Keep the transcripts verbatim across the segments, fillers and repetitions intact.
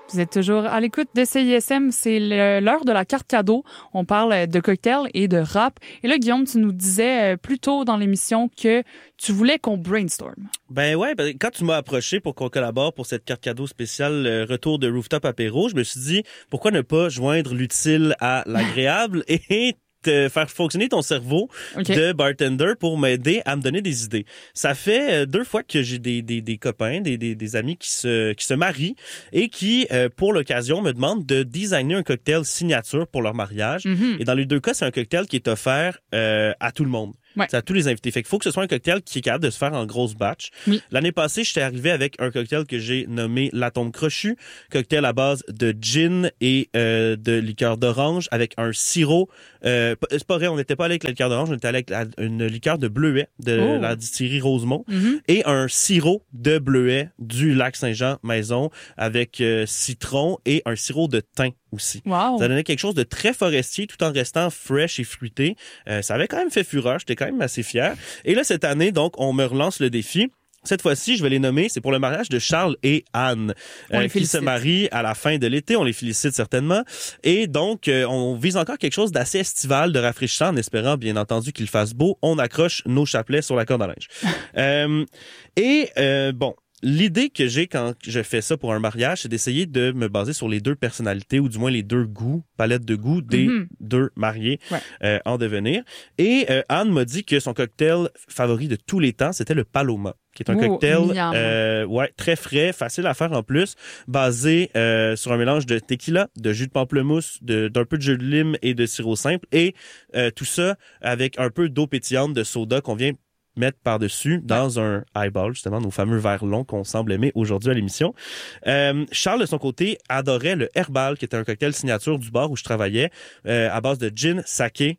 Vous êtes toujours à l'écoute de C I S M. C'est le, l'heure de la carte cadeau. On parle de cocktails et de rap. Et là, Guillaume, tu nous disais plus tôt dans l'émission que tu voulais qu'on brainstorm. Ben ouais, ben quand tu m'as approché pour qu'on collabore pour cette carte cadeau spéciale euh, retour de Rooftop Apéro, je me suis dit, pourquoi ne pas joindre l'utile à l'agréable et te faire fonctionner ton cerveau okay. de bartender pour m'aider à me donner des idées. Ça fait euh, deux fois que j'ai des des des copains, des des des amis qui se qui se marient et qui euh, pour l'occasion me demandent de designer un cocktail signature pour leur mariage. Mm-hmm. Et dans les deux cas, c'est un cocktail qui est offert euh, à tout le monde. Ouais. C'est à tous les invités. Fait qu'il faut que ce soit un cocktail qui est capable de se faire en grosse batch. Oui. L'année passée, j'étais arrivé avec un cocktail que j'ai nommé La Tombe Crochue, cocktail à base de gin et euh, de liqueur d'orange avec un sirop. Euh, c'est pas vrai, on n'était pas allé avec la liqueur d'orange, on était allé avec la, une liqueur de bleuet de oh. la distillerie Rosemont mm-hmm. et un sirop de bleuet du lac Saint-Jean maison avec euh, citron et un sirop de thym aussi. Wow. Ça donnait quelque chose de très forestier tout en restant fresh et fruité. Euh, ça avait quand même fait fureur, j'étais quand même assez fier. Et là, cette année, donc, on me relance le défi. Cette fois-ci, je vais les nommer, c'est pour le mariage de Charles et Anne, euh, qui se marient à la fin de l'été. On les félicite certainement. Et donc, euh, on vise encore quelque chose d'assez estival, de rafraîchissant, en espérant, bien entendu, qu'il fasse beau. On accroche nos chapelets sur la corde à linge. euh, et, euh, bon... L'idée que j'ai quand je fais ça pour un mariage, c'est d'essayer de me baser sur les deux personnalités ou du moins les deux goûts, palette de goûts des mm-hmm. deux mariés ouais. euh, en devenir. Et euh, Anne m'a dit que son cocktail favori de tous les temps, c'était le Paloma, qui est un Ooh, cocktail euh, ouais très frais, facile à faire en plus, basé euh, sur un mélange de tequila, de jus de pamplemousse, de, d'un peu de jus de lime et de sirop simple. Et euh, tout ça avec un peu d'eau pétillante, de soda qu'on vient mettre par-dessus dans un highball, justement, nos fameux verres longs qu'on semble aimer aujourd'hui à l'émission. Euh, Charles, de son côté, adorait le Herbal, qui était un cocktail signature du bar où je travaillais, euh, à base de gin, saké,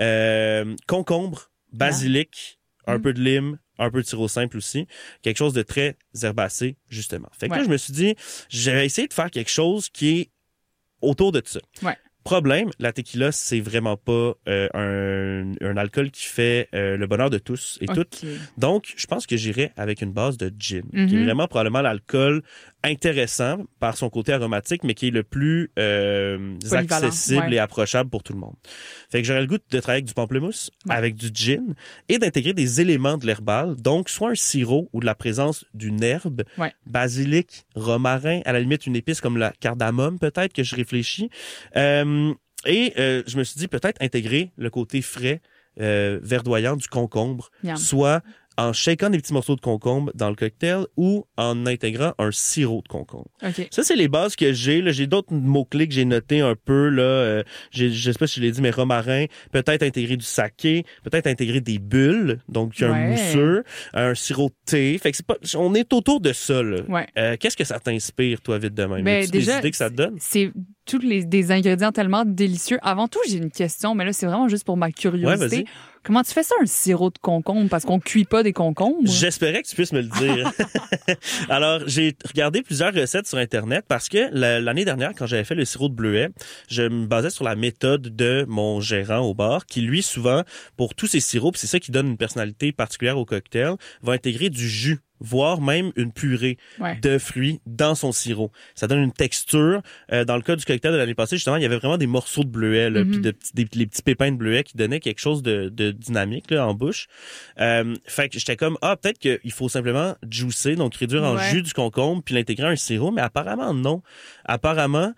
euh, concombre, basilic, yeah. un mm. peu de lime, un peu de sirop simple aussi. Quelque chose de très herbacé, justement. Fait que ouais. là, je me suis dit, j'avais essayé de faire quelque chose qui est autour de ça. Ouais. Problème, la tequila, c'est vraiment pas euh, un, un alcool qui fait euh, le bonheur de tous et okay. toutes. Donc, je pense que j'irai avec une base de gin, mm-hmm. qui est vraiment probablement l'alcool intéressant par son côté aromatique, mais qui est le plus euh, accessible ouais. et approchable pour tout le monde. Fait que j'aurais le goût de travailler avec du pamplemousse, ouais. avec du gin, et d'intégrer des éléments de l'herbal, donc soit un sirop ou de la présence d'une herbe, ouais. basilic, romarin, à la limite une épice comme la cardamome peut-être, que je réfléchis. Euh, et euh, je me suis dit peut-être intégrer le côté frais, euh, verdoyant du concombre, Yum. soit en shakant des petits morceaux de concombre dans le cocktail ou en intégrant un sirop de concombre. Okay. Ça, c'est les bases que j'ai. Là, j'ai d'autres mots-clés que j'ai notés un peu. Là, euh, j'ai, je sais pas si je l'ai dit, mais romarin, peut-être intégrer du saké, peut-être intégrer des bulles, donc un ouais. mousseux, un sirop de thé. Fait que c'est pas, on est autour de ça. Là. Ouais. Euh, qu'est-ce que ça t'inspire, toi, vite de même? Ben, As-tu déjà, des idées que ça te donne? C'est tous les des ingrédients tellement délicieux. Avant tout, j'ai une question, mais là, c'est vraiment juste pour ma curiosité. Ouais, comment tu fais ça, un sirop de concombre? Parce qu'on cuit pas des concombres. J'espérais que tu puisses me le dire. Alors, j'ai regardé plusieurs recettes sur Internet parce que l'année dernière, quand j'avais fait le sirop de bleuet, je me basais sur la méthode de mon gérant au bar qui, lui, souvent, pour tous ses sirops, c'est ça qui donne une personnalité particulière au cocktail, va intégrer du jus, voire même une purée ouais. de fruits dans son sirop. Ça donne une texture. Euh, dans le cas du cocktail de l'année passée, justement, il y avait vraiment des morceaux de bleuet, là, mm-hmm. puis de, des, les petits pépins de bleuet qui donnaient quelque chose de, de dynamique là, en bouche. Euh, fait que j'étais comme, ah, peut-être qu'il faut simplement juicer, donc réduire en ouais. jus du concombre, puis l'intégrer à un sirop, mais apparemment non. Apparemment,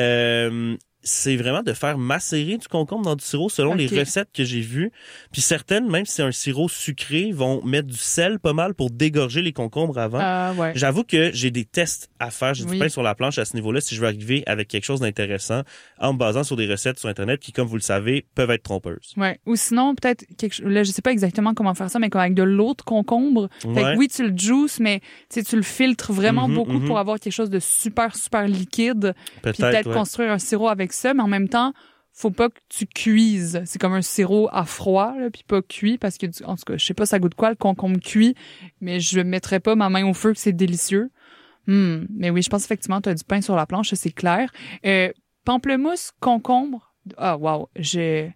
euh, c'est vraiment de faire macérer du concombre dans du sirop selon okay. les recettes que j'ai vues. Puis certaines, même si c'est un sirop sucré, vont mettre du sel pas mal pour dégorger les concombres avant. Euh, ouais. J'avoue que j'ai des tests à faire. J'ai oui. du pain sur la planche à ce niveau-là si je veux arriver avec quelque chose d'intéressant en me basant sur des recettes sur Internet qui, comme vous le savez, peuvent être trompeuses. Ouais. Ou sinon, peut-être, quelque chose, là, je sais pas exactement comment faire ça, mais comme avec de l'eau de concombre. Ouais. Fait que oui, tu le juices, mais tu le filtres vraiment mm-hmm, beaucoup mm-hmm. pour avoir quelque chose de super, super liquide. Peut-être, puis peut-être ouais. construire un sirop avec ça, mais en même temps, faut pas que tu cuises. C'est comme un sirop à froid, là, puis pas cuit, parce que, en tout cas, je sais pas ça goûte quoi, le concombre cuit, mais je mettrais pas ma main au feu que c'est délicieux. Hum, mais oui, je pense effectivement tu as du pain sur la planche, c'est clair. Euh, pamplemousse, concombre, ah wow, j'ai...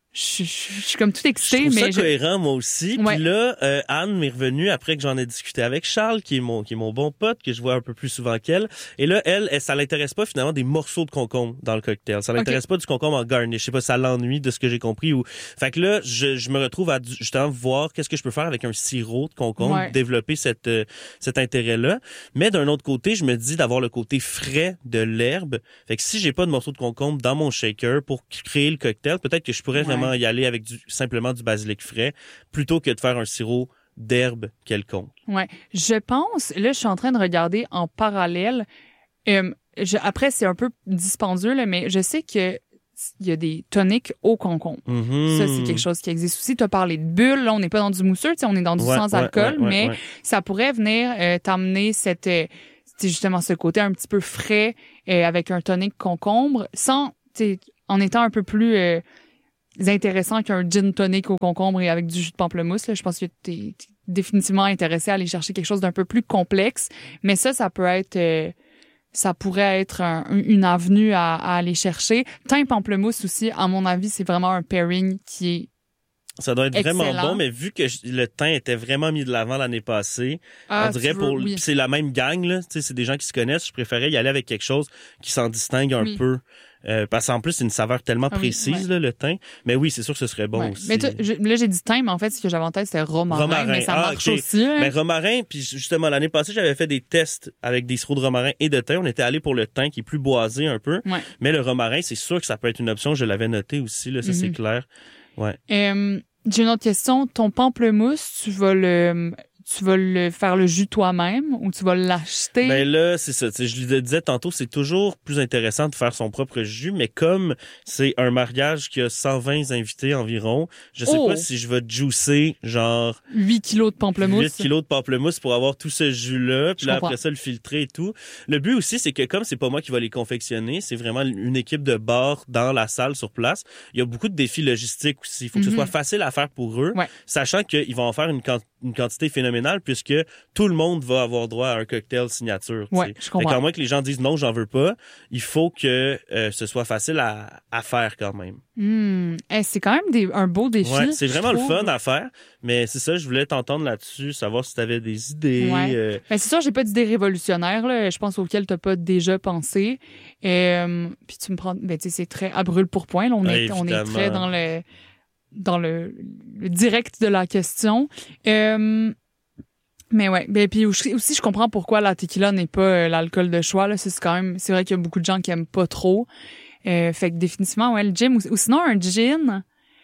je, je, je suis comme tout excitée. Je trouve mais ça je... cohérent, moi aussi. Ouais. Puis là, euh, Anne m'est revenue après que j'en ai discuté avec Charles, qui est mon qui est mon bon pote, que je vois un peu plus souvent qu'elle. Et là, elle, elle ça l'intéresse pas finalement des morceaux de concombre dans le cocktail. Ça l'intéresse okay. pas du concombre en garnish. Je sais pas, ça l'ennuie de ce que j'ai compris. Ou fait que là, je, je me retrouve à justement voir qu'est-ce que je peux faire avec un sirop de concombre, ouais. développer cette euh, cet intérêt-là. Mais d'un autre côté, je me dis d'avoir le côté frais de l'herbe. Fait que si j'ai pas de morceaux de concombre dans mon shaker pour créer le cocktail, peut-être que je pourrais ouais. vraiment y aller avec du, simplement du basilic frais plutôt que de faire un sirop d'herbe quelconque. Ouais, je pense, là je suis en train de regarder en parallèle, euh, je, après c'est un peu dispendieux là, mais je sais que il y a des toniques au concombre. Mm-hmm. Ça, c'est quelque chose qui existe aussi. Tu as parlé de bulles. Là, on n'est pas dans du mousseux, on est dans du ouais, sans ouais, alcool, ouais, ouais, mais ouais. ça pourrait venir euh, t'amener cette, euh, justement ce côté un petit peu frais euh, avec un tonique concombre, sans, en étant un peu plus euh, intéressant qu'un gin tonic au concombre et avec du jus de pamplemousse. Là. Je pense que tu es définitivement intéressé à aller chercher quelque chose d'un peu plus complexe, mais ça, ça peut être... Euh, ça pourrait être un, une avenue à, à aller chercher. Thym pamplemousse aussi, à mon avis, c'est vraiment un pairing qui est ça doit être excellent. Vraiment bon, mais vu que le thym était vraiment mis de l'avant l'année passée, ah, on dirait pour... Oui. C'est la même gang, là. C'est des gens qui se connaissent. Je préférais y aller avec quelque chose qui s'en distingue un oui. peu. Euh, parce qu'en plus, c'est une saveur tellement ah, précise, oui, ouais. là, le thym. Mais oui, c'est sûr que ce serait bon ouais. aussi. Mais je, là, j'ai dit thym, mais en fait, ce que j'avais en tête, c'était romarin, romarin. Mais ça ah, marche okay. aussi. Hein? Mais romarin, puis justement, l'année passée, j'avais fait des tests avec des sirops de romarin et de thym. On était allé pour le thym qui est plus boisé un peu. Ouais. Mais le romarin, c'est sûr que ça peut être une option. Je l'avais noté aussi, là, ça, mm-hmm. c'est clair. Ouais. Euh, j'ai une autre question. Ton pamplemousse, tu vas le... Tu vas le faire le jus toi-même ou tu vas l'acheter? Ben là, c'est ça. Je le disais tantôt, c'est toujours plus intéressant de faire son propre jus, mais comme c'est un mariage qui a cent vingt invités environ, je sais oh. pas si je vais juicer genre... huit kilos de pamplemousse. huit kilos de pamplemousse pour avoir tout ce jus-là, puis là, après ça, le filtrer et tout. Le but aussi, c'est que comme c'est pas moi qui va les confectionner, c'est vraiment une équipe de bar dans la salle sur place. Il y a beaucoup de défis logistiques aussi. Il faut que mm-hmm. ce soit facile à faire pour eux, ouais. sachant qu'ils vont en faire une, quant- une quantité phénoménale puisque tout le monde va avoir droit à un cocktail signature. Ouais, je comprends. Fait qu'à moins que les gens disent non, j'en veux pas, il faut que euh, ce soit facile à, à faire quand même. Mmh. Hey, c'est quand même des, un beau défi. Ouais, c'est vraiment le fun à faire, mais c'est ça, je voulais t'entendre là-dessus, savoir si tu avais des idées. Ouais. Euh... Ben, c'est sûr, j'ai pas d'idées révolutionnaires, là, je pense auxquelles tu n'as pas déjà pensé. Euh, puis tu me prends, ben, tu sais, c'est très à brûle pour point. Là, on, est, on est très dans le dans le, le direct de la question. Euh, Mais ouais, ben puis aussi je comprends pourquoi la tequila n'est pas euh, l'alcool de choix là, c'est quand même c'est vrai qu'il y a beaucoup de gens qui aiment pas trop. Euh, fait que définitivement ouais, le gin ou, ou sinon un gin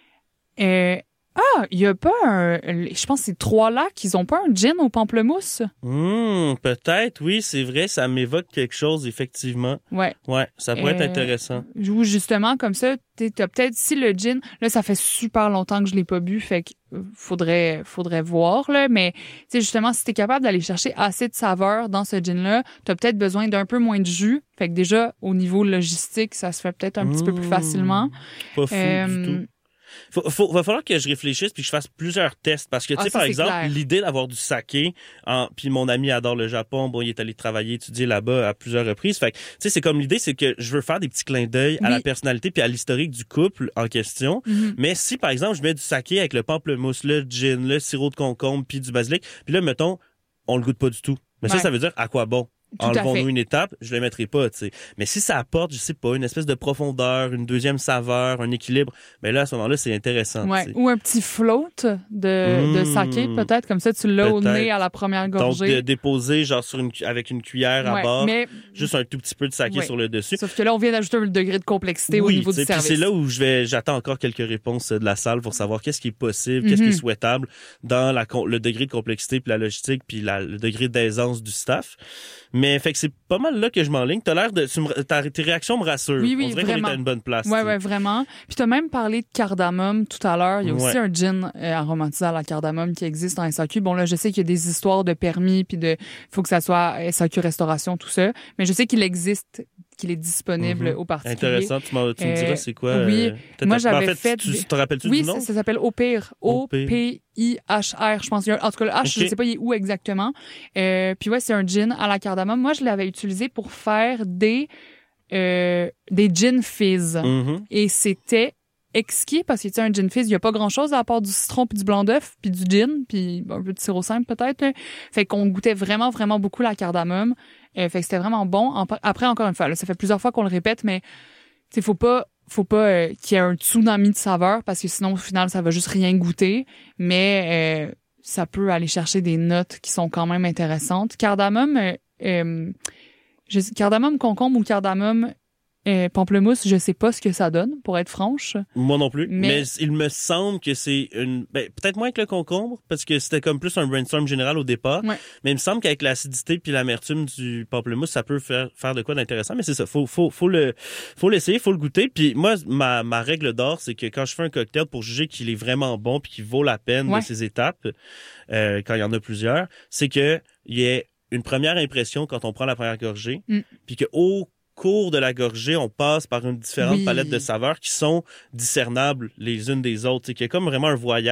euh Ah, il y a pas un... Je pense que c'est Trois-Lacs, ils ont pas un gin au pamplemousse? Mmh, peut-être, oui, c'est vrai, ça m'évoque quelque chose, effectivement. Ouais. Ouais, ça pourrait euh, être intéressant. Ou justement, comme ça, t'as peut-être... Si le gin... Là, ça fait super longtemps que je l'ai pas bu, fait que faudrait, faudrait voir, là. Mais, tu sais, justement, si t'es capable d'aller chercher assez de saveur dans ce gin-là, t'as peut-être besoin d'un peu moins de jus. Fait que déjà, au niveau logistique, ça se fait peut-être un mmh, petit peu plus facilement. Pas fou euh, du tout. Faut, faut, va falloir que je réfléchisse puis que je fasse plusieurs tests parce que tu sais ah, par exemple clair. L'idée d'avoir du saké en puis mon ami adore le Japon, bon il est allé travailler étudier là-bas à plusieurs reprises, fait que tu sais c'est comme l'idée c'est que je veux faire des petits clins d'œil oui. à la personnalité puis à l'historique du couple en question, mm-hmm. mais si par exemple je mets du saké avec le pamplemousse, le gin, le sirop de concombre puis du basilic, puis là mettons on le goûte pas du tout, mais ouais. ça ça veut dire à quoi bon? Enlevons-nous une étape, je le mettrai pas, tu sais. Mais si ça apporte, je sais pas, une espèce de profondeur, une deuxième saveur, un équilibre, ben là, à ce moment-là, c'est intéressant. Ouais. Ou un petit float de, mmh, de saké, peut-être, comme ça, tu l'as au nez à la première gorgée. Donc, de déposer, genre, sur une, avec une cuillère ouais, à bord, mais... juste un tout petit peu de saké ouais. sur le dessus. Sauf que là, on vient d'ajouter un degré de complexité oui, au niveau du service. C'est là où je vais, j'attends encore quelques réponses de la salle pour savoir qu'est-ce qui est possible, mmh. qu'est-ce qui est souhaitable dans la, le degré de complexité, puis la logistique, puis la, le degré d'aisance du staff. Mais fait que c'est pas mal là que je m'enligne. T'as l'air de... Tu me, ta, tes réactions me rassurent. Oui, oui, on dirait vraiment. qu'on est à une bonne place. Oui, oui, vraiment. Puis t'as même parlé de cardamome tout à l'heure. Il y a ouais. aussi un gin euh, aromatisé à la cardamome qui existe en S A Q. Bon, là, je sais qu'il y a des histoires de permis puis de... faut que ça soit S A Q Restauration, tout ça. Mais je sais qu'il existe, qu'il est disponible mm-hmm. aux particuliers. Intéressant. Tu, tu me diras c'est quoi? Oui. Euh, moi, j'avais en fait, fait... Tu, tu te rappelles-tu oui, du nom? Oui, ça, ça s'appelle Au Pire. O P I H R, je pense. En tout cas, le H, okay. je sais pas il est où exactement. Euh, puis ouais, c'est un gin à la cardamome. Moi, je l'avais utilisé pour faire des euh, des gin fizz. Mm-hmm. Et c'était exquis parce que tu sais un gin fizz, il y a pas grand-chose à part du citron puis du blanc d'œuf puis du gin puis un peu de sirop simple peut-être. Là. Fait qu'on goûtait vraiment vraiment beaucoup la cardamome. Euh, fait que c'était vraiment bon. En, après encore une fois, là, ça fait plusieurs fois qu'on le répète, mais tu sais faut pas faut pas euh, qu'il y ait un tsunami de saveur parce que sinon au final ça va juste rien goûter. Mais euh, ça peut aller chercher des notes qui sont quand même intéressantes. Cardamome, euh, euh, je, cardamome concombre ou cardamome euh, pamplemousse, je sais pas ce que ça donne, pour être franche. Moi non plus. Mais, mais il me semble que c'est une, ben, peut-être moins que le concombre, parce que c'était comme plus un brainstorm général au départ. Ouais. Mais il me semble qu'avec l'acidité puis l'amertume du pamplemousse, ça peut faire, faire de quoi d'intéressant. Mais c'est ça. Faut, faut, faut le, faut l'essayer, faut le goûter. Puis moi, ma, ma règle d'or, c'est que quand je fais un cocktail pour juger qu'il est vraiment bon puis qu'il vaut la peine ouais. de ses étapes, euh, quand il y en a plusieurs, c'est que il y ait une première impression quand on prend la première gorgée, mm. puis que au cours de la gorgée, on passe par une différente oui. palette de saveurs qui sont discernables les unes des autres. C'est qu'il y a comme vraiment un voyage